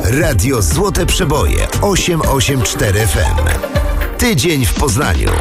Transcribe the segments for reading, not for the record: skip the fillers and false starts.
Radio Złote Przeboje 884 FM. Tydzień w Poznaniu.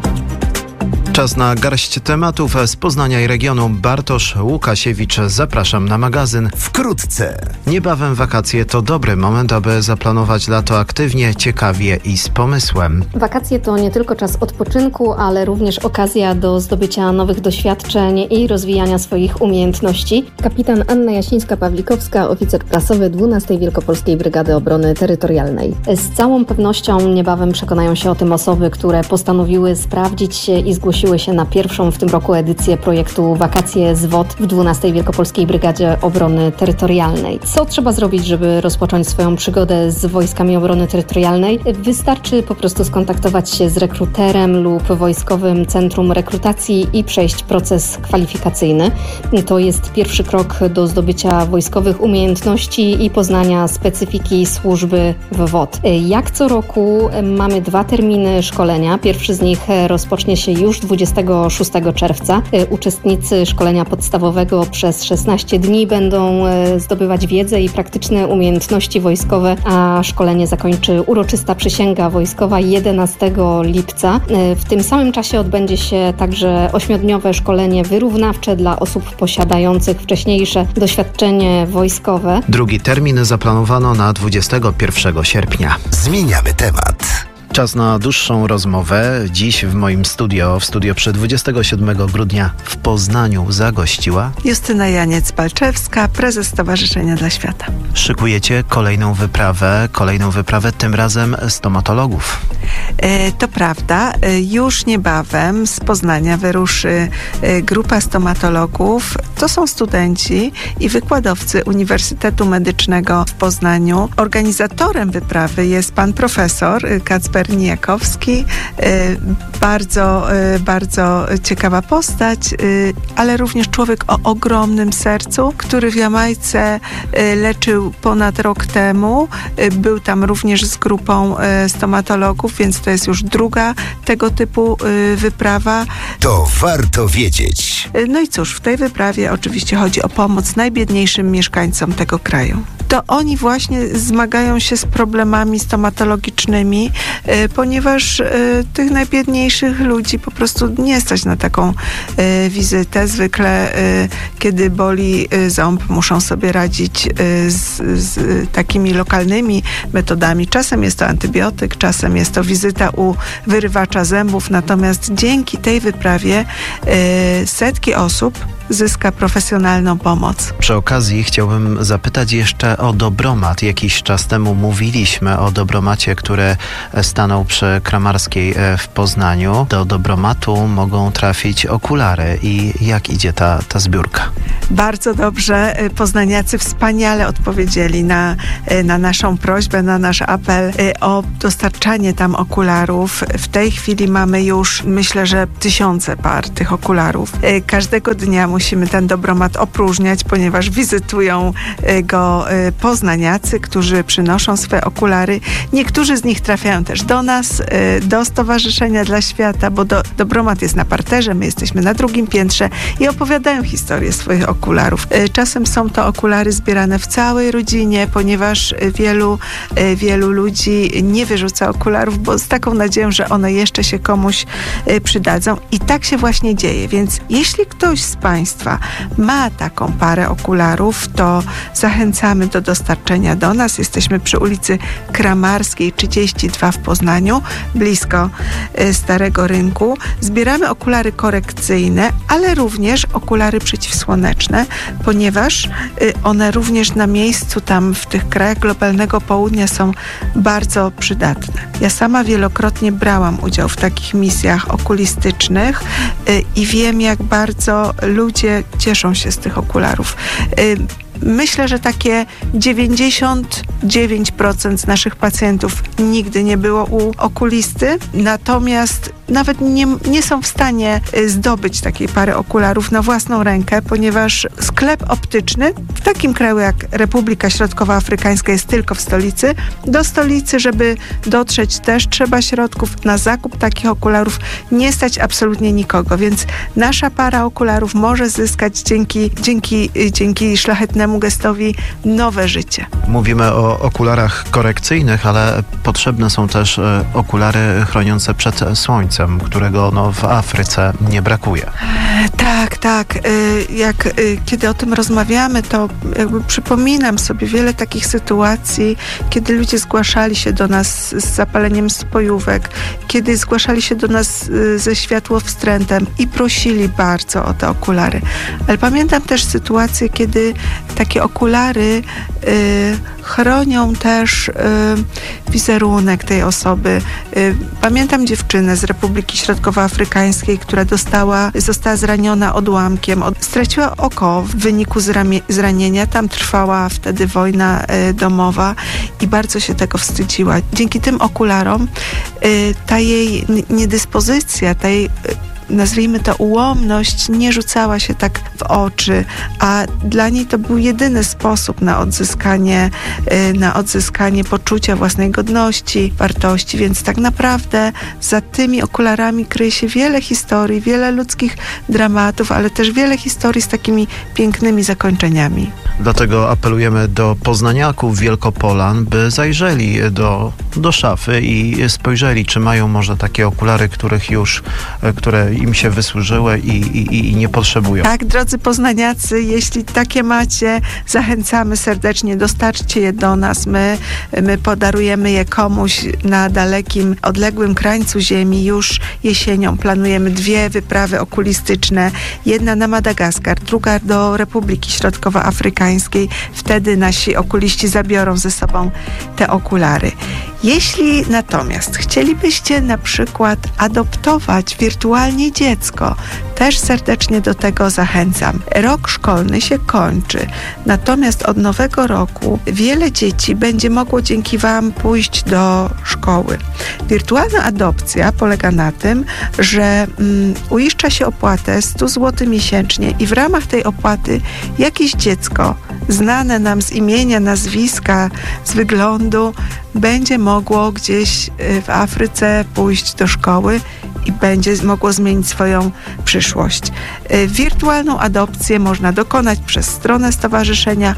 Czas na garść tematów z Poznania i regionu. Bartosz Łukasiewicz, zapraszam na magazyn. Wkrótce. Niebawem wakacje to dobry moment, aby zaplanować lato aktywnie, ciekawie i z pomysłem. Wakacje to nie tylko czas odpoczynku, ale również okazja do zdobycia nowych doświadczeń i rozwijania swoich umiejętności. Kapitan Anna Jasińska-Pawlikowska, oficer prasowy 12 Wielkopolskiej Brygady Obrony Terytorialnej. Z całą pewnością niebawem przekonają się o tym osoby, które postanowiły sprawdzić się i zgłosiły się na pierwszą w tym roku edycję projektu Wakacje z WOT w 12 Wielkopolskiej Brygadzie Obrony Terytorialnej. Co trzeba zrobić, żeby rozpocząć swoją przygodę z Wojskami Obrony Terytorialnej? Wystarczy po prostu skontaktować się z rekruterem lub Wojskowym Centrum Rekrutacji i przejść proces kwalifikacyjny. To jest pierwszy krok do zdobycia wojskowych umiejętności i poznania specyfiki służby w WOT. Jak co roku mamy 2 terminy szkolenia. Pierwszy z nich rozpocznie się już 26 czerwca. Uczestnicy szkolenia podstawowego przez 16 dni będą zdobywać wiedzę i praktyczne umiejętności wojskowe, a szkolenie zakończy uroczysta przysięga wojskowa 11 lipca. W tym samym czasie odbędzie się także 8-dniowe szkolenie wyrównawcze dla osób posiadających wcześniejsze doświadczenie wojskowe. Drugi termin zaplanowano na 21 sierpnia. Zmieniamy temat. Czas na dłuższą rozmowę. Dziś w moim studio przy 27 grudnia w Poznaniu zagościła Justyna Janiec-Balczewska, prezes Stowarzyszenia dla Świata. Szykujecie kolejną wyprawę, tym razem stomatologów. To prawda. Już niebawem z Poznania wyruszy grupa stomatologów. To są studenci i wykładowcy Uniwersytetu Medycznego w Poznaniu. Organizatorem wyprawy jest pan profesor Kacper Nijakowski. Bardzo ciekawa postać, ale również człowiek o ogromnym sercu, który w Jamajce leczył ponad rok temu. Był tam również z grupą stomatologów, więc to jest już druga tego typu wyprawa. To warto wiedzieć. No i cóż, w tej wyprawie oczywiście chodzi o pomoc najbiedniejszym mieszkańcom tego kraju. To oni właśnie zmagają się z problemami stomatologicznymi, ponieważ tych najbiedniejszych ludzi po prostu nie stać na taką wizytę. Zwykle, kiedy boli ząb, muszą sobie radzić z takimi lokalnymi metodami. Czasem jest to antybiotyk, czasem jest to wizyta u wyrywacza zębów. Natomiast dzięki tej wyprawie setki osób zyska profesjonalną pomoc. Przy okazji chciałbym zapytać jeszcze o dobromat. Jakiś czas temu mówiliśmy o dobromacie, który stanął przy Kramarskiej w Poznaniu. Do dobromatu mogą trafić okulary. I jak idzie ta zbiórka? Bardzo dobrze. Poznaniacy wspaniale odpowiedzieli na naszą prośbę, na nasz apel o dostarczanie tam okularów. W tej chwili mamy już, myślę, że 1000 par tych okularów. Każdego dnia musimy ten dobromat opróżniać, ponieważ wizytują go poznaniacy, którzy przynoszą swe okulary. Niektórzy z nich trafiają też do nas, do Stowarzyszenia dla Świata, bo dobromat jest na parterze, my jesteśmy na drugim piętrze i opowiadają historię swoich okularów. Czasem są to okulary zbierane w całej rodzinie, ponieważ wielu ludzi nie wyrzuca okularów, bo z taką nadzieją, że one jeszcze się komuś przydadzą. I tak się właśnie dzieje. Więc jeśli ktoś z Państwa ma taką parę okularów, to zachęcamy do dostarczenia do nas. Jesteśmy przy ulicy Kramarskiej 32 w Poznaniu, blisko Starego Rynku. Zbieramy okulary korekcyjne, ale również okulary przeciwsłoneczne, ponieważ one również na miejscu tam w tych krajach globalnego południa są bardzo przydatne. Ja sama wielokrotnie brałam udział w takich misjach okulistycznych i wiem, jak bardzo ludzie cieszą się z tych okularów. Myślę, że takie 99% z naszych pacjentów nigdy nie było u okulisty, natomiast nawet nie są w stanie zdobyć takiej pary okularów na własną rękę, ponieważ sklep optyczny w takim kraju jak Republika Środkowoafrykańska jest tylko w stolicy. Do stolicy, żeby dotrzeć, też trzeba środków. Na zakup takich okularów nie stać absolutnie nikogo, więc nasza para okularów może zyskać dzięki szlachetnemu gestowi nowe życie. Mówimy o okularach korekcyjnych, ale potrzebne są też okulary chroniące przed słońcem, którego w Afryce nie brakuje. Tak. Kiedy o tym rozmawiamy, to jakby przypominam sobie wiele takich sytuacji, kiedy ludzie zgłaszali się do nas z zapaleniem spojówek, kiedy zgłaszali się do nas ze światłowstrętem i prosili bardzo o te okulary. Ale pamiętam też sytuację, kiedy takie okulary chronią też wizerunek tej osoby. Pamiętam dziewczynę z Republiki Środkowoafrykańskiej, która została zraniona odłamkiem, straciła oko w wyniku zranienia. Tam trwała wtedy wojna domowa i bardzo się tego wstydziła. Dzięki tym okularom ta jej niedyspozycja, nazwijmy to ułomność, nie rzucała się tak w oczy, a dla niej to był jedyny sposób na odzyskanie poczucia własnej godności, wartości, więc tak naprawdę za tymi okularami kryje się wiele historii, wiele ludzkich dramatów, ale też wiele historii z takimi pięknymi zakończeniach. Dlatego apelujemy do poznaniaków Wielkopolan, by zajrzeli do szafy i spojrzeli, czy mają może takie okulary, które im się wysłużyły i nie potrzebują. Tak, drodzy poznaniacy, jeśli takie macie, zachęcamy serdecznie, dostarczcie je do nas. My podarujemy je komuś na dalekim, odległym krańcu ziemi. Już jesienią planujemy 2 wyprawy okulistyczne. Jedna na Madagaskar, druga do Republiki Środkowoafrykańskiej. Wtedy nasi okuliści zabiorą ze sobą te okulary. Jeśli natomiast chcielibyście na przykład adoptować wirtualnie dziecko, też serdecznie do tego zachęcam. Rok szkolny się kończy, natomiast od nowego roku wiele dzieci będzie mogło dzięki Wam pójść do szkoły. Wirtualna adopcja polega na tym, że uiszcza się opłatę 100 zł miesięcznie i w ramach tej opłaty jakieś dziecko znane nam z imienia, nazwiska, z wyglądu będzie mogło gdzieś w Afryce pójść do szkoły i będzie mogło zmienić swoją przyszłość. Wirtualną adopcję można dokonać przez stronę stowarzyszenia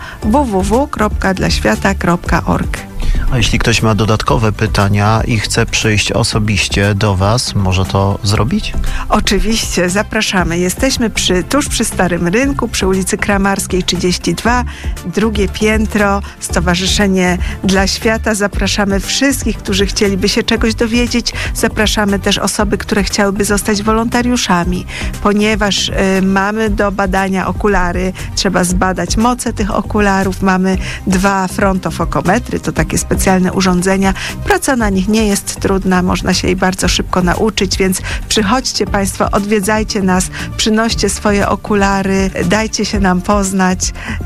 www.dlaświata.org. A jeśli ktoś ma dodatkowe pytania i chce przyjść osobiście do Was, może to zrobić? Oczywiście, zapraszamy. Jesteśmy tuż przy Starym Rynku, przy ulicy Kramarskiej 32, 2. piętro, Stowarzyszenie Dla Świata. Zapraszamy wszystkich, którzy chcieliby się czegoś dowiedzieć. Zapraszamy też osoby, które chciałyby zostać wolontariuszami, ponieważ mamy do badania okulary. Trzeba zbadać moce tych okularów. Mamy 2 frontofokometry, to takie specjalne urządzenia. Praca na nich nie jest trudna, można się jej bardzo szybko nauczyć, więc przychodźcie Państwo, odwiedzajcie nas, przynoście swoje okulary, dajcie się nam poznać,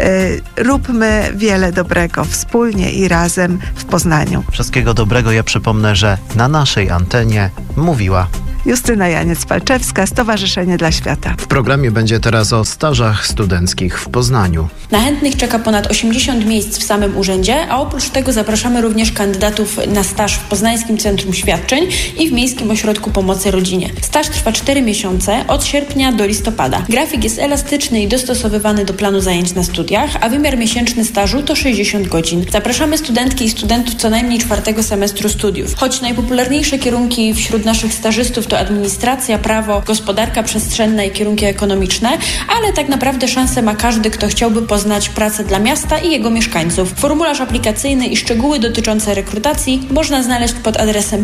róbmy wiele dobrego wspólnie i razem w Poznaniu. Wszystkiego dobrego. Ja przypomnę, że na naszej antenie mówiła Justyna Janiec-Palczewska, Stowarzyszenie Dla Świata. W programie będzie teraz o stażach studenckich w Poznaniu. Na chętnych czeka ponad 80 miejsc w samym urzędzie, a oprócz tego zapraszamy również kandydatów na staż w Poznańskim Centrum Świadczeń i w Miejskim Ośrodku Pomocy Rodzinie. Staż trwa 4 miesiące, od sierpnia do listopada. Grafik jest elastyczny i dostosowywany do planu zajęć na studiach, a wymiar miesięczny stażu to 60 godzin. Zapraszamy studentki i studentów co najmniej 4. semestru studiów. Choć najpopularniejsze kierunki wśród naszych stażystów to administracja, prawo, gospodarka przestrzenna i kierunki ekonomiczne, ale tak naprawdę szansę ma każdy, kto chciałby poznać pracę dla miasta i jego mieszkańców. Formularz aplikacyjny i szczegóły dotyczące rekrutacji można znaleźć pod adresem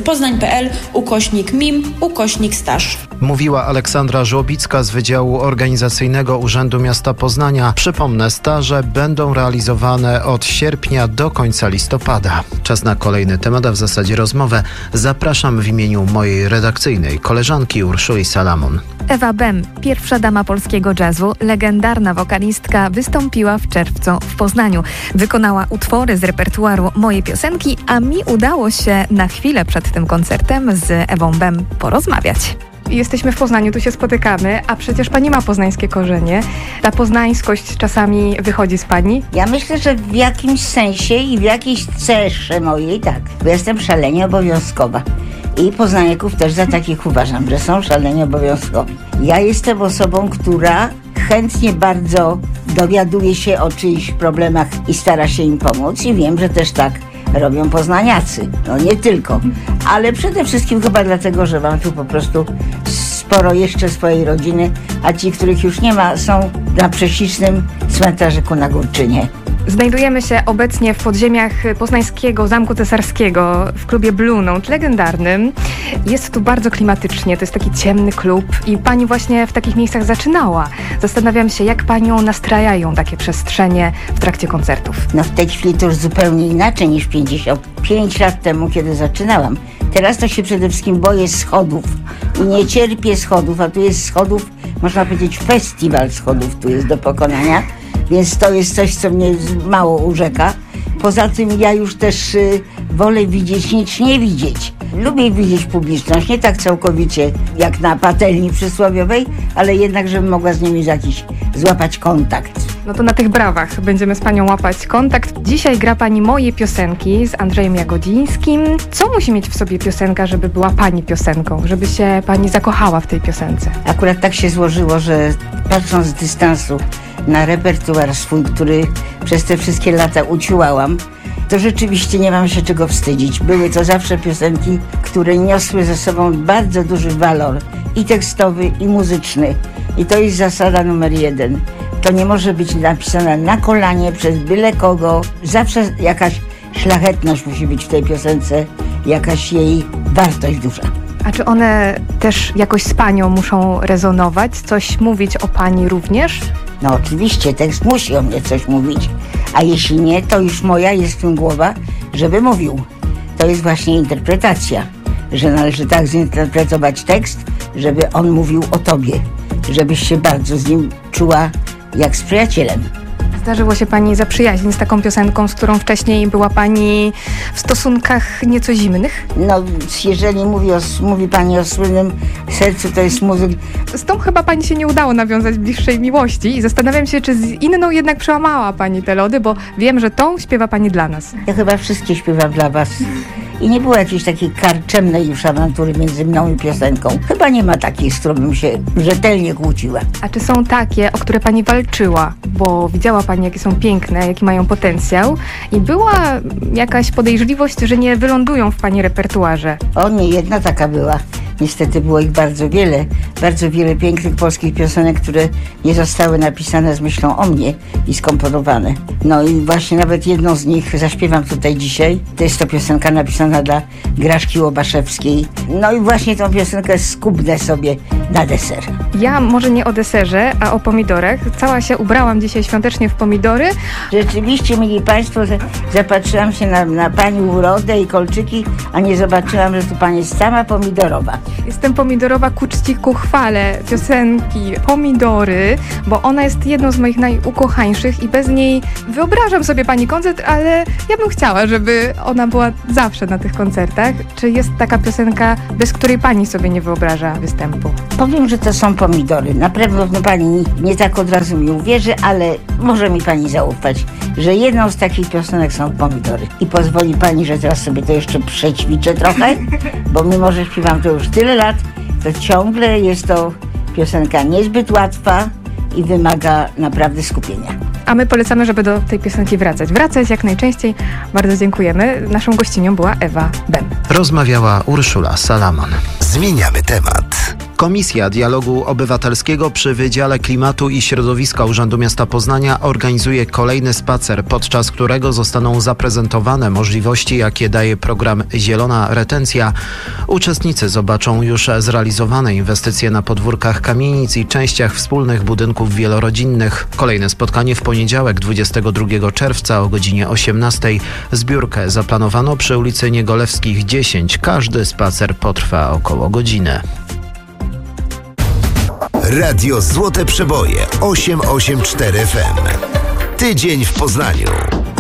poznań.pl/mim/staż. Mówiła Aleksandra Żłobicka z Wydziału Organizacyjnego Urzędu Miasta Poznania. Przypomnę, staże będą realizowane od sierpnia do końca listopada. Czas na kolejny temat, a w zasadzie rozmowę. Zapraszam w imieniu mojej redakcyjnej mojej koleżanki Urszuli Salamon. Ewa Bem, pierwsza dama polskiego jazzu, legendarna wokalistka, wystąpiła w czerwcu w Poznaniu. Wykonała utwory z repertuaru Moje piosenki, a mi udało się na chwilę przed tym koncertem z Ewą Bem porozmawiać. Jesteśmy w Poznaniu, tu się spotykamy, a przecież pani ma poznańskie korzenie. Ta poznańskość czasami wychodzi z pani? Ja myślę, że w jakimś sensie i w jakiejś cesze mojej tak, bo jestem szalenie obowiązkowa. I Poznaniaków też za takich uważam, że są szalenie obowiązkowi. Ja jestem osobą, która chętnie bardzo dowiaduje się o czyichś problemach i stara się im pomóc i wiem, że też tak robią poznaniacy. No nie tylko, ale przede wszystkim chyba dlatego, że mam tu po prostu sporo jeszcze swojej rodziny, a ci, których już nie ma, są na prześlicznym cmentarzyku na Górczynie. Znajdujemy się obecnie w podziemiach poznańskiego Zamku Cesarskiego w klubie Blue Note, legendarnym. Jest tu bardzo klimatycznie, to jest taki ciemny klub i pani właśnie w takich miejscach zaczynała. Zastanawiam się, jak panią nastrajają takie przestrzenie w trakcie koncertów. No w tej chwili to już zupełnie inaczej niż 55 lat temu, kiedy zaczynałam. Teraz to się przede wszystkim boję schodów i nie cierpię schodów, a tu jest schodów, można powiedzieć festiwal schodów tu jest do pokonania. Więc to jest coś, co mnie mało urzeka. Poza tym ja już też wolę widzieć niż nie widzieć. Lubię widzieć publiczność, nie tak całkowicie jak na patelni przysłowiowej, ale jednak, żebym mogła z nimi złapać kontakt. No to na tych brawach będziemy z panią łapać kontakt. Dzisiaj gra pani Moje piosenki z Andrzejem Jagodzińskim. Co musi mieć w sobie piosenka, żeby była pani piosenką? Żeby się pani zakochała w tej piosence? Akurat tak się złożyło, że patrząc z dystansu na repertuar swój, który przez te wszystkie lata uciułałam, to rzeczywiście nie mam się czego wstydzić. Były to zawsze piosenki, które niosły ze sobą bardzo duży walor i tekstowy, i muzyczny. I to jest zasada numer 1. To nie może być napisane na kolanie przez byle kogo. Zawsze jakaś szlachetność musi być w tej piosence, jakaś jej wartość duża. A czy one też jakoś z panią muszą rezonować? Coś mówić o pani również? No oczywiście, tekst musi o mnie coś mówić, a jeśli nie, to już moja jest w tym głowa, żeby mówił. To jest właśnie interpretacja, że należy tak zinterpretować tekst, żeby on mówił o tobie, żebyś się bardzo z nim czuła jak z przyjacielem. Zdarzyło się pani zaprzyjaźnić z taką piosenką, z którą wcześniej była pani w stosunkach nieco zimnych? No, jeżeli mówi pani o słynnym sercu, to jest muzyk. Z tą chyba pani się nie udało nawiązać bliższej miłości i zastanawiam się, czy z inną jednak przełamała pani te lody, bo wiem, że tą śpiewa pani dla nas. Ja chyba wszystkie śpiewam dla was. I nie było jakiejś takiej karczemnej już awantury między mną i piosenką. Chyba nie ma takiej, z którą bym się rzetelnie kłóciła. A czy są takie, o które pani walczyła? Bo widziała pani, jakie są piękne, jaki mają potencjał i była jakaś podejrzliwość, że nie wylądują w pani repertuarze? O, nie jedna taka była. Niestety było ich bardzo wiele pięknych polskich piosenek, które nie zostały napisane z myślą o mnie i skomponowane. No i właśnie nawet jedną z nich zaśpiewam tutaj dzisiaj. To jest to piosenka napisana dla Graszki Łobaszewskiej. No i właśnie tą piosenkę skubnę sobie na deser. Ja może nie o deserze, a o pomidorach. Cała się ubrałam dzisiaj świątecznie w pomidory. Rzeczywiście, mili państwo, zapatrzyłam się na pani urodę i kolczyki, a nie zobaczyłam, że tu pani jest sama pomidorowa. Jestem pomidorowa ku czci, ku chwale piosenki Pomidory, bo ona jest jedną z moich najukochańszych i bez niej wyobrażam sobie pani koncert, ale ja bym chciała, żeby ona była zawsze na tych koncertach. Czy jest taka piosenka, bez której pani sobie nie wyobraża występu? Powiem, że to są pomidory. Na pewno pani nie tak od razu mi uwierzy, ale może mi pani zaufać, że jedną z takich piosenek są pomidory. I pozwoli pani, że teraz sobie to jeszcze przećwiczę trochę, bo mimo, że śpiewam to już tyle lat, to ciągle jest to piosenka niezbyt łatwa i wymaga naprawdę skupienia. A my polecamy, żeby do tej piosenki wracać. Wracać jak najczęściej. Bardzo dziękujemy. Naszą gościnią była Ewa Bem. Rozmawiała Urszula Salamon. Zmieniamy temat. Komisja Dialogu Obywatelskiego przy Wydziale Klimatu i Środowiska Urzędu Miasta Poznania organizuje kolejny spacer, podczas którego zostaną zaprezentowane możliwości, jakie daje program Zielona Retencja. Uczestnicy zobaczą już zrealizowane inwestycje na podwórkach kamienic i częściach wspólnych budynków wielorodzinnych. Kolejne spotkanie w poniedziałek 22 czerwca o godzinie 18. Zbiórkę zaplanowano przy ulicy Niegolewskich 10. Każdy spacer potrwa około godziny. Radio Złote Przeboje 884 FM. Tydzień w Poznaniu.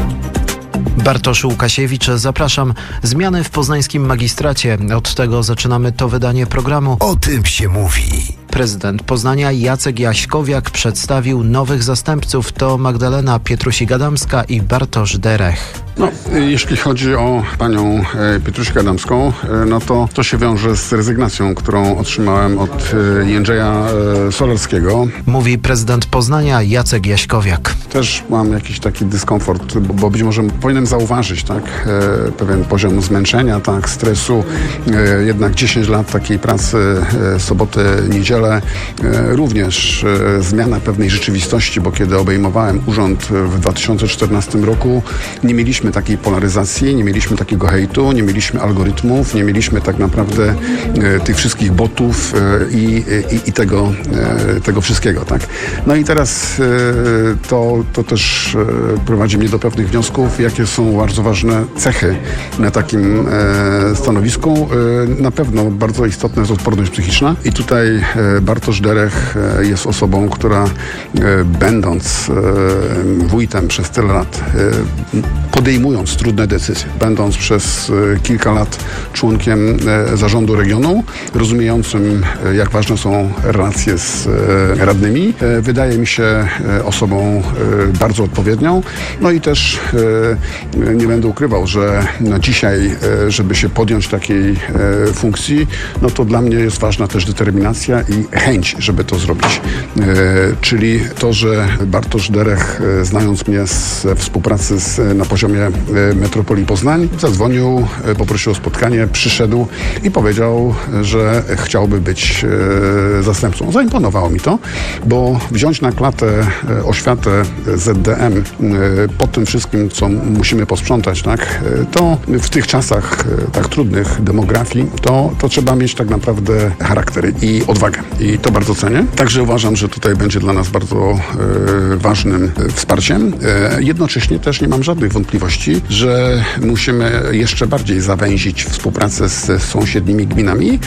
Bartosz Łukasiewicz, zapraszam. Zmiany w poznańskim magistracie. Od tego zaczynamy to wydanie programu. O tym się mówi. Prezydent Poznania Jacek Jaśkowiak przedstawił nowych zastępców. To Magdalena Pietrusiak-Adamska i Bartosz Derech. Jeśli chodzi o panią Pietrusiak-Adamską, to się wiąże z rezygnacją, którą otrzymałem od Jędrzeja Solarskiego. Mówi prezydent Poznania Jacek Jaśkowiak. Też mam jakiś taki dyskomfort, bo być może powinienem zauważyć pewien poziom zmęczenia, stresu. Jednak 10 lat takiej pracy, soboty, niedzielę, również zmiana pewnej rzeczywistości, bo kiedy obejmowałem urząd w 2014 roku, nie mieliśmy takiej polaryzacji, nie mieliśmy takiego hejtu, nie mieliśmy algorytmów, nie mieliśmy tak naprawdę tych wszystkich botów i tego wszystkiego, tak? No i teraz to też prowadzi mnie do pewnych wniosków, jakie są bardzo ważne cechy na takim stanowisku. Na pewno bardzo istotna jest odporność psychiczna i tutaj Bartosz Derech jest osobą, która będąc wójtem przez tyle lat, podejmując trudne decyzje, będąc przez kilka lat członkiem zarządu regionu, rozumiejącym, jak ważne są relacje z radnymi, wydaje mi się osobą bardzo odpowiednią. No i też nie będę ukrywał, że dzisiaj, żeby się podjąć takiej funkcji, to dla mnie jest ważna też determinacja i chęć, żeby to zrobić. Czyli to, że Bartosz Derech, znając mnie z współpracy na poziomie metropolii Poznań, zadzwonił, poprosił o spotkanie, przyszedł i powiedział, że chciałby być zastępcą. Zaimponowało mi to, bo wziąć na klatę oświatę ZDM po tym wszystkim, co musimy posprzątać, to w tych czasach tak trudnych demografii, to trzeba mieć tak naprawdę charakter i odwagę. I to bardzo cenię. Także uważam, że tutaj będzie dla nas bardzo ważnym wsparciem. Jednocześnie też nie mam żadnych wątpliwości, że musimy jeszcze bardziej zawęzić współpracę z sąsiednimi gminami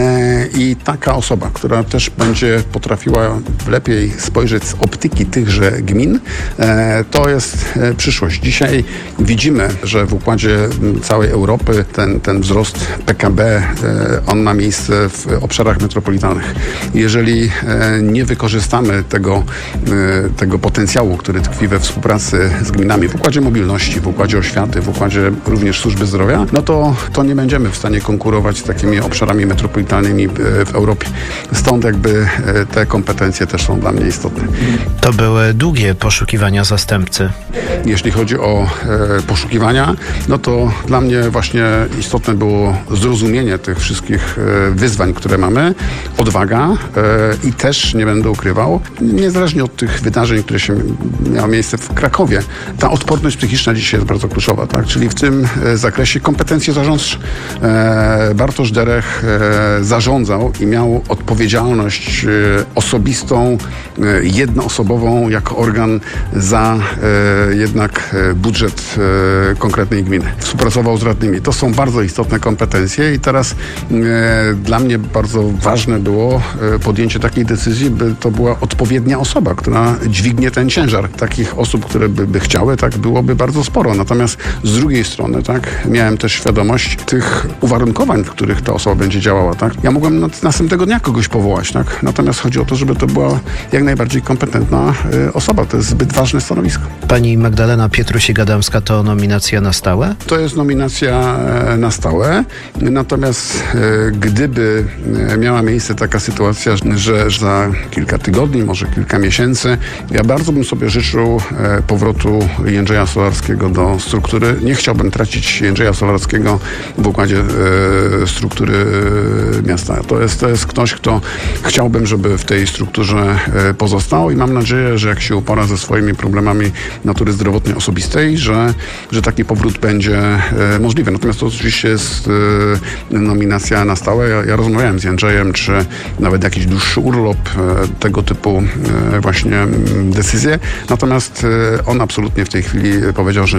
i taka osoba, która też będzie potrafiła lepiej spojrzeć z optyki tychże gmin, to jest przyszłość. Dzisiaj widzimy, że w układzie całej Europy ten wzrost PKB, on ma miejsce w obszarach metropolitalnych. Jeżeli nie wykorzystamy tego potencjału, który tkwi we współpracy z gminami, w układzie mobilności, w układzie oświaty, w układzie również służby zdrowia, to nie będziemy w stanie konkurować z takimi obszarami metropolitalnymi w Europie. Stąd jakby te kompetencje też są dla mnie istotne. To były długie poszukiwania zastępcy. Jeśli chodzi o poszukiwania, to dla mnie właśnie istotne było zrozumienie tych wszystkich wyzwań, które mamy, odwaga i też, nie będę ukrywał, niezależnie od tych wydarzeń, które miały miejsce w Krakowie, ta odporność psychiczna dzisiaj jest bardzo kluczowa, tak? Czyli w tym zakresie kompetencje zarządcze. Bartosz Derech zarządzał i miał odpowiedzialność osobistą, jednoosobową jako organ za jednak budżet konkretnej gminy. Współpracował z radnymi. To są bardzo istotne kompetencje i teraz dla mnie bardzo ważne było podjęcie takiej decyzji, by to była odpowiednia osoba, która dźwignie ten ciężar. Takich osób, które by chciały, byłoby bardzo sporo. Natomiast z drugiej strony, miałem też świadomość tych uwarunkowań, w których ta osoba będzie działała, Ja mogłem następnego dnia kogoś powołać, Natomiast chodzi o to, żeby to była jak najbardziej kompetentna osoba. To jest zbyt ważne stanowisko. Pani Magdalena Pietrusiak-Adamska to nominacja na stałe? To jest nominacja na stałe. Natomiast gdyby miała miejsce taka sytuacja, że za kilka tygodni, może kilka miesięcy, ja bardzo bym sobie życzył powrotu Jędrzeja Solarskiego do struktury. Nie chciałbym tracić Jędrzeja Solarskiego w układzie struktury miasta. To jest ktoś, kto chciałbym, żeby w tej strukturze pozostał i mam nadzieję, że jak się upora ze swoimi problemami natury zdrowotnej osobistej, że taki powrót będzie możliwy. Natomiast to oczywiście jest nominacja na stałe. Ja rozmawiałem z Jędrzejem, czy nawet jakiś dłuższy urlop, tego typu właśnie decyzje. Natomiast on absolutnie w tej chwili powiedział, że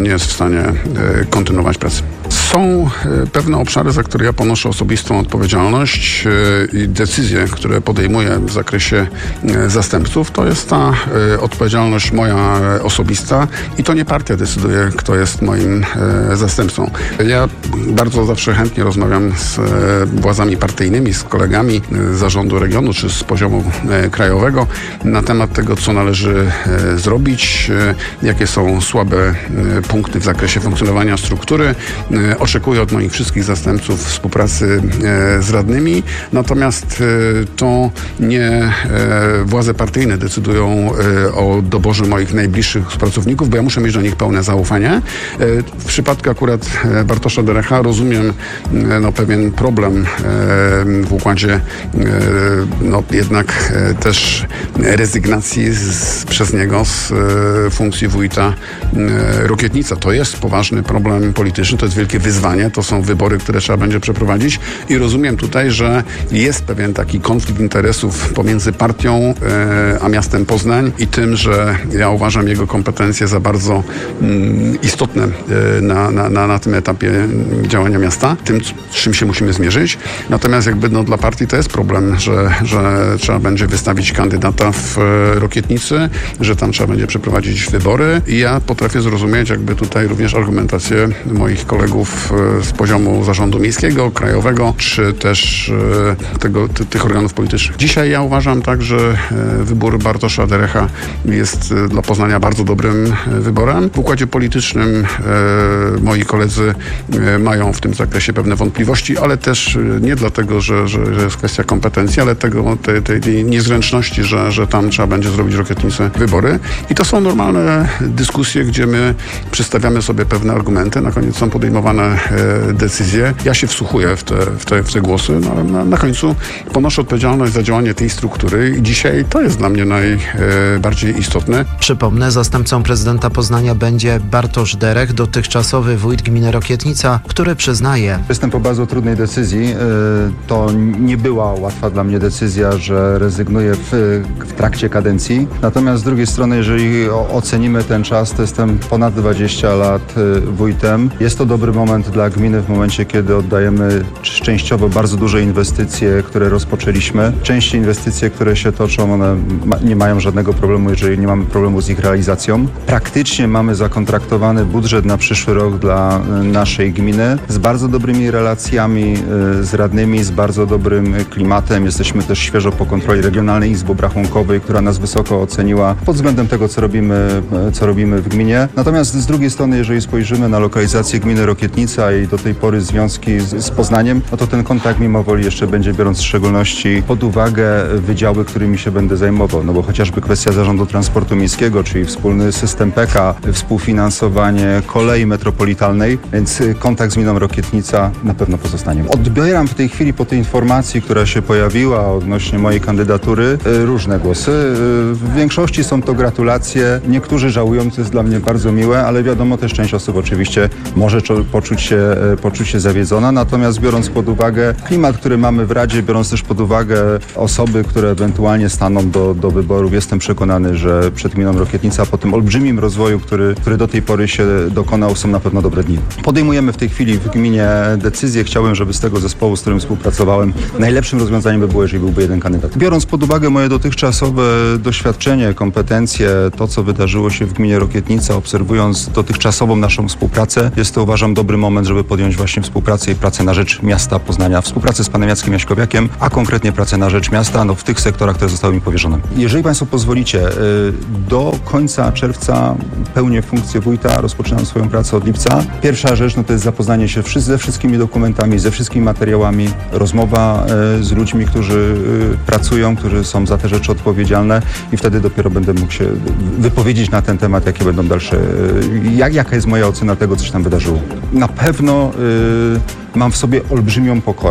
nie jest w stanie kontynuować pracy. Są pewne obszary, za które ja ponoszę osobistą odpowiedzialność i decyzje, które podejmuję w zakresie zastępców, to jest ta odpowiedzialność moja osobista i to nie partia decyduje, kto jest moim zastępcą. Ja bardzo zawsze chętnie rozmawiam z władzami partyjnymi, z kolegami z zarządu regionu czy z poziomu krajowego na temat tego, co należy zrobić, jakie są słabe punkty w zakresie funkcjonowania struktury. Oczekuję od moich wszystkich zastępców współpracy z radnymi, natomiast to nie władze partyjne decydują o doborze moich najbliższych pracowników, bo ja muszę mieć do nich pełne zaufanie. W przypadku akurat Bartosza Derecha rozumiem pewien problem w układzie jednak też rezygnacji przez niego z funkcji wójta Rokietnica. To jest poważny problem polityczny, to jest wielkie wyzwanie, to są wybory, które trzeba będzie przeprowadzić i rozumiem tutaj, że jest pewien taki konflikt interesów pomiędzy partią a miastem Poznań i tym, że ja uważam jego kompetencje za bardzo istotne na tym etapie działania miasta, tym, z czym się musimy zmierzyć. Natomiast dla partii to jest problem, że trzeba będzie wystawić kandydata w Rokietnicy, że tam trzeba będzie przeprowadzić wybory i ja potrafię zrozumieć tutaj również argumentację moich kolegów z poziomu zarządu miejskiego, krajowego, czy też tych organów politycznych. Dzisiaj ja uważam tak, że wybór Bartosza Derecha jest dla Poznania bardzo dobrym wyborem. W układzie politycznym moi koledzy mają w tym zakresie pewne wątpliwości, ale też nie dlatego, że jest kwestia kompetencji, ale tej niezręczności, że tam trzeba będzie zrobić w Rokietnicy wybory. I to są normalne dyskusje, gdzie my przedstawiamy sobie pewne argumenty, na koniec są podejmowane decyzje. Ja się wsłuchuję w te głosy, ale na końcu ponoszę odpowiedzialność za działanie tej struktury i dzisiaj to jest dla mnie najbardziej istotne. Przypomnę, zastępcą prezydenta Poznania będzie Bartosz Derech, dotychczasowy wójt gminy Rokietnica, który przyznaje: Jestem po bardzo trudnej decyzji. To nie była łatwa dla mnie decyzja, że rezygnuję w trakcie kadencji. Natomiast z drugiej strony, jeżeli ocenimy ten czas, to jestem ponad 20 lat wójtem. Jest to dobry moment dla gminy w momencie, kiedy oddajemy częściowo bardzo duże inwestycje, które rozpoczęliśmy. Części inwestycje, które się toczą, one nie mają żadnego problemu, jeżeli nie mamy problemu z ich realizacją. Praktycznie mamy zakontraktowany budżet na przyszły rok dla naszej gminy z bardzo dobrymi relacjami z radnymi, z bardzo dobrym klimatem. Jesteśmy też świeżo po kontroli Regionalnej Izby Obrachunkowej, która nas wysoko oceniła pod względem tego, co robimy w gminie. Natomiast z drugiej strony, jeżeli spojrzymy na lokalizację gminy Rokietnica i do tej pory związki z Poznaniem, to ten kontakt mimo woli jeszcze będzie, biorąc w szczególności pod uwagę wydziały, którymi się będę zajmował. Bo chociażby kwestia zarządu transportu miejskiego, czyli wspólny system PK, współfinansowanie kolei metropolitalnej, więc kontakt z gminą Rokietnica na pewno pozostanie. Odbieram w tej chwili po tej informacji, która się pojawiła odnośnie mojej kandydatury, różne głosy. W większości są to gratulacje. Niektórzy żałują, co jest dla mnie bardzo miłe, ale wiadomo, też część osób oczywiście może poczuć się zawiedzona. Natomiast biorąc pod uwagę klimat, który mamy w Radzie, biorąc też pod uwagę osoby, które ewentualnie staną do wyborów, jestem przekonany, że przed gminą Rokietnica po tym olbrzymim rozwoju, który do tej pory się dokonał, są na pewno dobre dni. Podejmujemy w tej chwili w gminie decyzję. Chciałbym, żeby z tego zespołu, z którym współpracowałem, najlepszym rozwiązaniem by było, jeżeli byłby jeden kandydat. Biorąc pod uwagę moje dotychczasowe doświadczenie, kompetencje, to co wydarzyło się w gminie Rokietnica, obserwując dotychczasową naszą współpracę, jest to, uważam, dobry moment, żeby podjąć właśnie współpracę i pracę na rzecz miasta Poznania, współpracę z panem Jackiem Jaśkowiakiem, a konkretnie pracę na rzecz miasta, w tych sektorach, które zostały mi powierzone. Jeżeli państwo pozwolicie, do końca czerwca pełnię funkcję wójta, rozpoczynam swoją pracę od lipca. Pierwsza rzecz, to jest zapoznanie się ze wszystkimi dokumentami, ze wszystkimi materiałami, rozmowa z ludźmi, którzy pracują, którzy są za te rzeczy odpowiedzialne i wtedy dopiero będę mógł się wypowiedzieć na ten temat, jakie będą dalsze, jaka jest moja ocena tego, co się tam wydarzyło. Na pewno mam w sobie olbrzymią pokorę.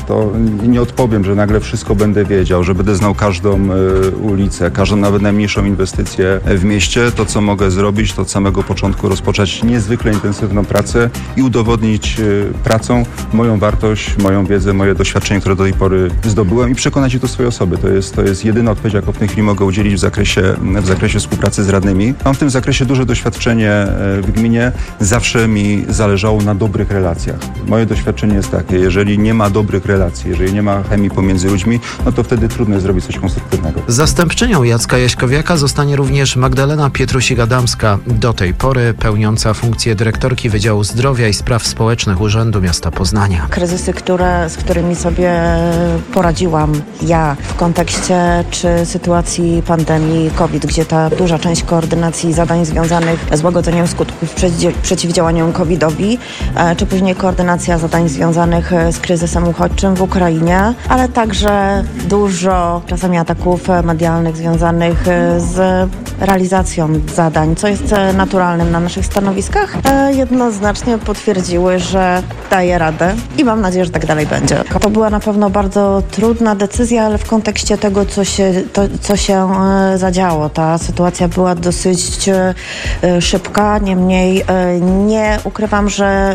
to nie odpowiem, że nagle wszystko będę wiedział, że będę znał każdą ulicę, każdą nawet najmniejszą inwestycję w mieście. To, co mogę zrobić, to od samego początku rozpocząć niezwykle intensywną pracę i udowodnić pracą moją wartość, moją wiedzę, moje doświadczenie, które do tej pory zdobyłem i przekonać je do swojej osoby. To jest jedyna odpowiedź, jaką w tej chwili mogę udzielić w zakresie współpracy z radnymi. Mam w tym zakresie duże doświadczenie w gminie. Zawsze mi zależało na dobrych relacjach. Moje doświadczenie jest takie, jeżeli nie ma dobrych relacji, jeżeli nie ma chemii pomiędzy ludźmi, no to wtedy trudno jest zrobić coś konstruktywnego. Zastępczynią Jacka Jaśkowiaka zostanie również Magdalena Pietrusik-Adamska, do tej pory pełniąca funkcję dyrektorki Wydziału Zdrowia i Spraw Społecznych Urzędu Miasta Poznania. Kryzysy, z którymi sobie poradziłam ja w kontekście czy sytuacji pandemii COVID, gdzie ta duża część koordynacji zadań związanych z łagodzeniem skutków przeciwdziałaniem COVID-owi, czy później koordynacja zadań związanych z kryzysem uchodźczym w Ukrainie, ale także dużo czasami ataków medialnych związanych z realizacją zadań, co jest naturalnym na naszych stanowiskach, jednoznacznie potwierdziły, że daję radę i mam nadzieję, że tak dalej będzie. To była na pewno bardzo trudna decyzja, ale w kontekście tego, co się zadziało. Ta sytuacja była dosyć szybka, niemniej nie ukrywam, że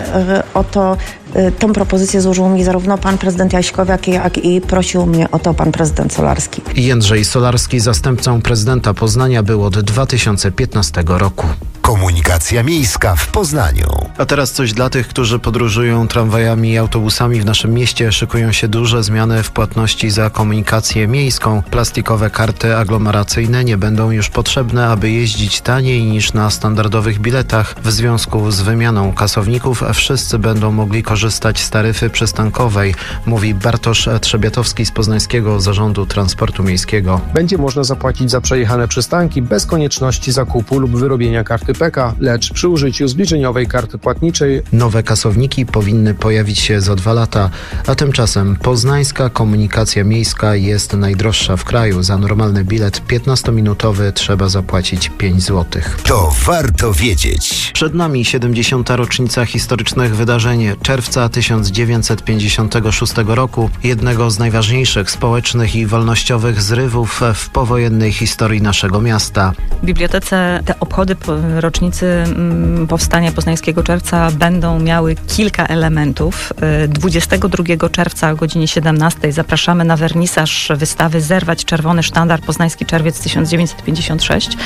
tą propozycję złożył mi zarówno pan prezydent Jaśkowiak, jak i prosił mnie o to pan prezydent Solarski. Jędrzej Solarski zastępcą prezydenta Poznania był od 2015 roku. Komunikacja miejska w Poznaniu. A teraz coś dla tych, którzy podróżują tramwajami i autobusami w naszym mieście. Szykują się duże zmiany w płatności za komunikację miejską. Plastikowe karty aglomeracyjne nie będą już potrzebne, aby jeździć taniej niż na standardowych biletach. W związku z wymianą kasowników wszyscy będą mogli korzystać z taryfy przystankowej, mówi Bartosz Trzebiatowski z Poznańskiego Zarządu Transportu Miejskiego. Będzie można zapłacić za przejechane przystanki bez konieczności zakupu lub wyrobienia karty PEKA, lecz przy użyciu zbliżeniowej karty płatniczej. Nowe kasowniki powinny pojawić się za 2 lata, a tymczasem poznańska komunikacja miejska jest najdroższa w kraju. Za normalny bilet 15-minutowy trzeba zapłacić 5 zł. To warto wiedzieć. Przed nami 70. rocznica historycznych wydarzeń czerwca 1956 roku, jednego z najważniejszych społecznych i wolnościowych zrywów w powojennej historii naszego miasta. W bibliotece te obchody rocznicy powstania Poznańskiego Czerwca będą miały kilka elementów. 22 czerwca o godzinie 17 zapraszamy na wernisaż wystawy Zerwać czerwony sztandar Poznański Czerwiec 1956.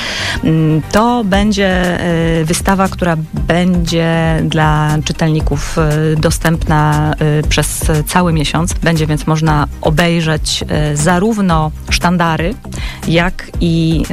To będzie wystawa, która będzie dla czytelników dostępna przez cały miesiąc. Będzie więc można obejrzeć zarówno sztandary, jak i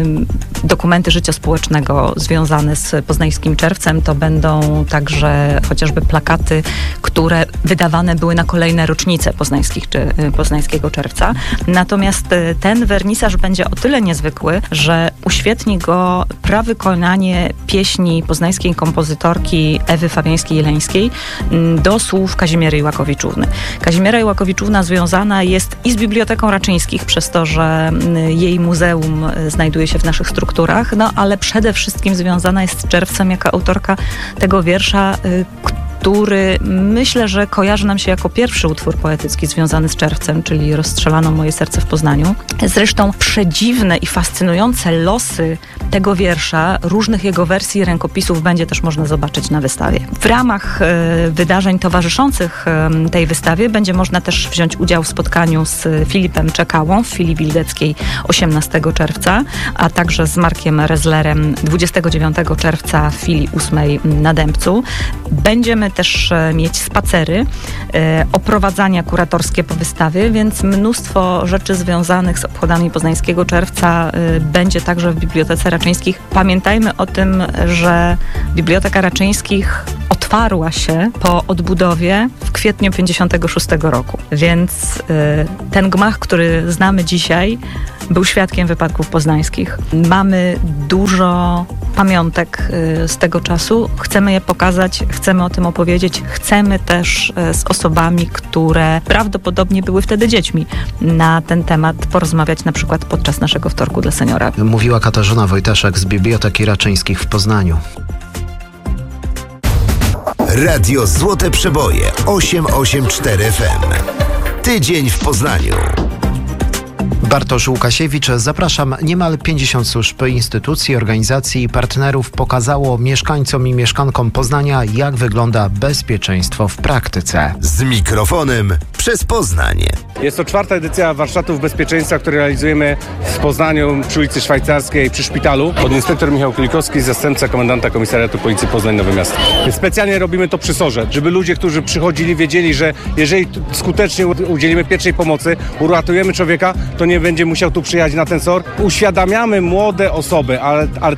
dokumenty życia społecznego związane z Poznańskim Czerwcem. To będą także chociażby plakaty, które wydawane były na kolejne rocznice Poznańskiego Czerwca. Natomiast ten wernisaż będzie o tyle niezwykły, że uświetni go prawykonanie pieśni poznańskiej kompozytorki Ewy Fabiańskiej-Jeleńskiej do słów Kazimiery Łakowiczówny. Kazimiera Łakowiczówna związana jest i z Biblioteką Raczyńskich, przez to, że jej muzeum znajduje się w naszych strukturach, ale przede wszystkim związana jest z Czerwcem jako autorka tego wiersza, który myślę, że kojarzy nam się jako pierwszy utwór poetycki związany z Czerwcem, czyli Rozstrzelano moje serce w Poznaniu. Zresztą przedziwne i fascynujące losy tego wiersza, różnych jego wersji i rękopisów będzie też można zobaczyć na wystawie. W ramach wydarzeń towarzyszących tej wystawie będzie można też wziąć udział w spotkaniu z Filipem Czekałą w filii Wildeckiej 18 czerwca, a także z Markiem Rezlerem 29 czerwca w filii 8 na Dębcu. Będziemy też mieć spacery, oprowadzania kuratorskie po wystawie, więc mnóstwo rzeczy związanych z obchodami Poznańskiego Czerwca będzie także w Bibliotece Raczyńskich. Pamiętajmy o tym, że Biblioteka Raczyńskich otwarła się po odbudowie w kwietniu 56 roku, więc ten gmach, który znamy dzisiaj, był świadkiem wypadków poznańskich. Mamy dużo pamiątek z tego czasu. Chcemy je pokazać, chcemy o tym opowiedzieć. Chcemy też z osobami, które prawdopodobnie były wtedy dziećmi, na ten temat porozmawiać na przykład podczas naszego wtorku dla seniora. Mówiła Katarzyna Wojtaszek z Biblioteki Raczyńskich w Poznaniu. Radio Złote Przeboje 884 FM. Tydzień w Poznaniu. Bartosz Łukasiewicz, zapraszam. Niemal 50 służb, instytucji, organizacji i partnerów pokazało mieszkańcom i mieszkankom Poznania, jak wygląda bezpieczeństwo w praktyce. Z mikrofonem przez Poznań. Jest to 4. edycja warsztatów bezpieczeństwa, które realizujemy w Poznaniu przy ulicy Szwajcarskiej przy szpitalu. Podinspektor Michał Kulikowski, zastępca komendanta Komisariatu Policji Poznań-Nowe Miasto. Specjalnie robimy to przy SOR-ze, żeby ludzie, którzy przychodzili, wiedzieli, że jeżeli skutecznie udzielimy pierwszej pomocy, uratujemy człowieka, to nie będzie musiał tu przyjechać na ten SOR. Uświadamiamy młode osoby, ale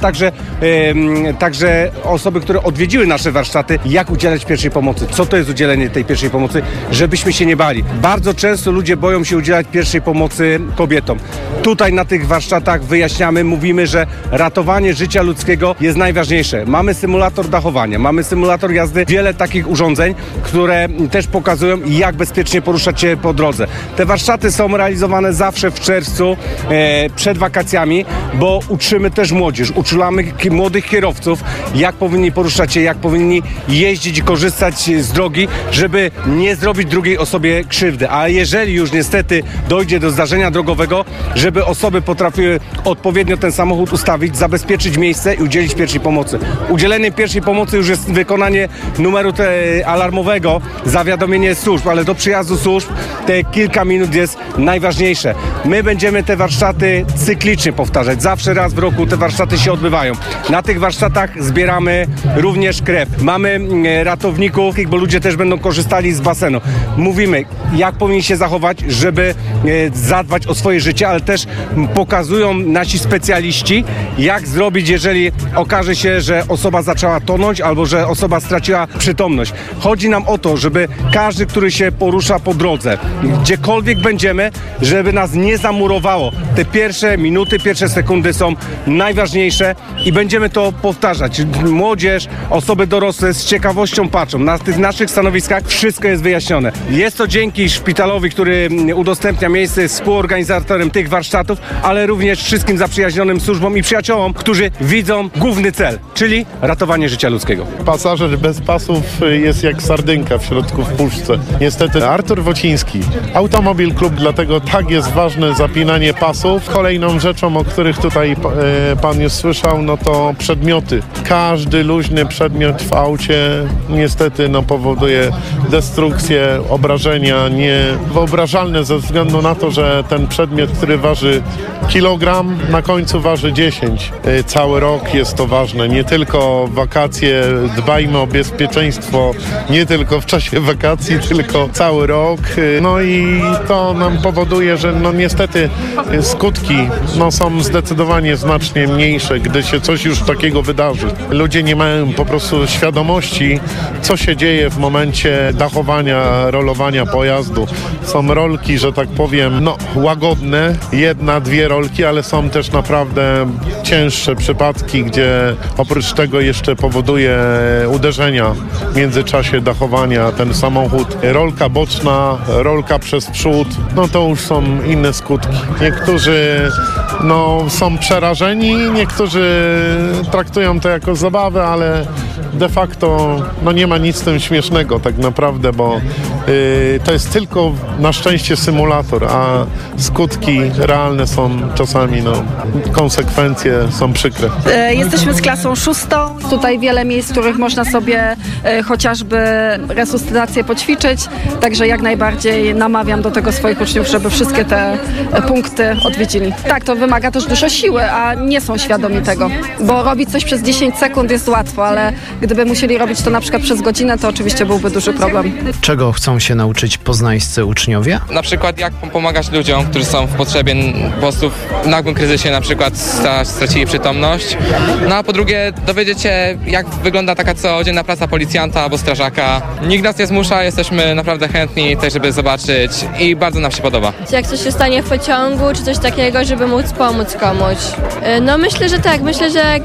także osoby, które odwiedziły nasze warsztaty, jak udzielać pierwszej pomocy, co to jest udzielenie tej pierwszej pomocy, żebyśmy się nie bali. Bardzo często ludzie boją się udzielać pierwszej pomocy kobietom. Tutaj na tych warsztatach wyjaśniamy, mówimy, że ratowanie życia ludzkiego jest najważniejsze. Mamy symulator dachowania, mamy symulator jazdy, wiele takich urządzeń, które też pokazują, jak bezpiecznie poruszać się po drodze. Te warsztaty są realizowane zawsze w czerwcu, przed wakacjami, bo uczymy też młodzież, uczulamy młodych kierowców, jak powinni poruszać się, jak powinni jeździć i korzystać z drogi, żeby nie zrobić drugiej osobie krzywdy. A jeżeli już niestety dojdzie do zdarzenia drogowego, żeby osoby potrafiły odpowiednio ten samochód ustawić, zabezpieczyć miejsce i udzielić pierwszej pomocy. Udzielenie pierwszej pomocy już jest wykonanie numeru alarmowego, zawiadomienie służb, ale do przyjazdu służb te kilka minut jest najważniejsze. My będziemy te warsztaty cyklicznie powtarzać. Zawsze raz w roku te warsztaty się odbywają. Na tych warsztatach zbieramy również krew. Mamy ratowników, bo ludzie też będą korzystali z basenu. Mówimy, jak powinni się zachować, żeby zadbać o swoje życie, ale też pokazują nasi specjaliści, jak zrobić, jeżeli okaże się, że osoba zaczęła tonąć albo że osoba straciła przytomność. Chodzi nam o to, żeby każdy, który się porusza po drodze, gdziekolwiek będziemy, żeby nas nie zamurowało. Te pierwsze minuty, pierwsze sekundy są najważniejsze i będziemy to powtarzać. Młodzież, osoby dorosłe z ciekawością patrzą. Na tych naszych stanowiskach wszystko jest wyjaśnione. Jest to dzięki szpitalowi, który udostępnia miejsce, jest współorganizatorem tych warsztatów, ale również wszystkim zaprzyjaźnionym służbom i przyjaciołom, którzy widzą główny cel, czyli ratowanie życia ludzkiego. Pasażer bez pasów jest jak sardynka w środku w puszce. Niestety Artur Wociński, Automobil Klub, dlatego tak jest ważne zapinanie pasów. Kolejną rzeczą, o których tutaj pan już słyszał, no to przedmioty. Każdy luźny przedmiot w aucie niestety powoduje destrukcję, obrażenia niewyobrażalne ze względu na to, że ten przedmiot, który waży kilogram, na końcu waży 10. Cały rok jest to ważne. Nie tylko wakacje, dbajmy o bezpieczeństwo, nie tylko w czasie wakacji, tylko cały rok. No i to nam powoduje, że niestety skutki są zdecydowanie znacznie mniejsze, gdy się coś już takiego wydarzy. Ludzie nie mają po prostu świadomości, co się dzieje w momencie dachowania, rolowania pojazdu. Są rolki, że tak powiem, łagodne, 1-2 rolki, ale są też naprawdę cięższe przypadki, gdzie oprócz tego jeszcze powoduje uderzenia w międzyczasie dachowania ten samochód. Rolka boczna, rolka przez przód, to już są inne skutki. Niektórzy są przerażeni, niektórzy traktują to jako zabawę, ale de facto nie ma nic z tym śmiesznego tak naprawdę, bo to jest tylko na szczęście symulator, a skutki realne są czasami, konsekwencje są przykre. Jesteśmy z klasą 6. Tutaj wiele miejsc, w których można sobie chociażby resuscytację poćwiczyć, także jak najbardziej namawiam do tego swoich uczniów, żeby wszystkie te punkty odwiedzili. Tak, to wymaga też dużo siły, a nie są świadomi tego, bo robić coś przez 10 sekund jest łatwo, ale gdyby musieli robić to na przykład przez godzinę, to oczywiście byłby duży problem. Czego chcą się nauczyć poznańscy uczniowie? Na przykład jak pomagać ludziom, którzy są w potrzebie, po prostu w nagłym kryzysie na przykład stracili przytomność. A po drugie dowiedzieć się, jak wygląda taka codzienna praca policjanta albo strażaka. Nikt nas nie zmusza, jesteśmy naprawdę chętni też, żeby zobaczyć i bardzo nam się podoba. Jak coś się stanie w pociągu, czy coś takiego, żeby móc pomóc komuś. Myślę, że tak. Myślę, że